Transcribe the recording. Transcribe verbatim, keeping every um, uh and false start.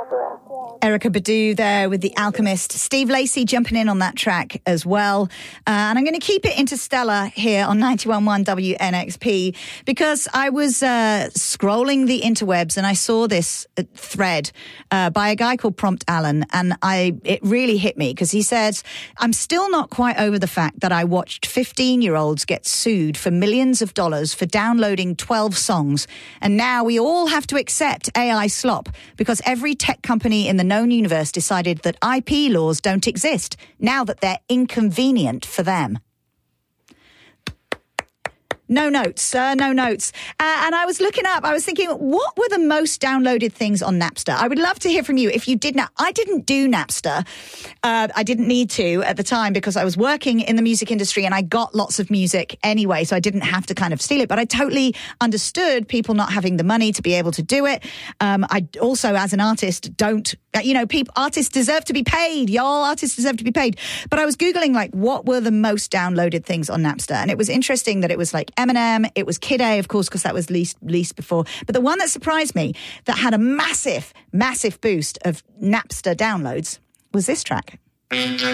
Erykah Badu there with The Alchemist. Steve Lacy jumping in on that track as well. Uh, and I'm going to keep it interstellar here on ninety-one point one W N X P because I was uh, scrolling the interwebs and I saw this thread uh, by a guy called Prompt Allen, and I it really hit me because he says, I'm still not quite over the fact that I watched fifteen-year-olds get sued for millions of dollars for downloading twelve songs, and now we all have to accept A I slop because every tech company in the known universe decided that I P laws don't exist now that they're inconvenient for them. No notes, sir, no notes. Uh, and I was looking up, I was thinking, what were the most downloaded things on Napster? I would love to hear from you if you did not. I didn't do Napster. Uh, I didn't need to at the time because I was working in the music industry and I got lots of music anyway, so I didn't have to kind of steal it. But I totally understood people not having the money to be able to do it. Um, I also, as an artist, don't, you know, people, artists deserve to be paid. Y'all, artists deserve to be paid. But I was Googling, like, what were the most downloaded things on Napster? And it was interesting that it was like Eminem, it was Kid A, of course, because that was least least before. But the one that surprised me, that had a massive, massive boost of Napster downloads, was this track.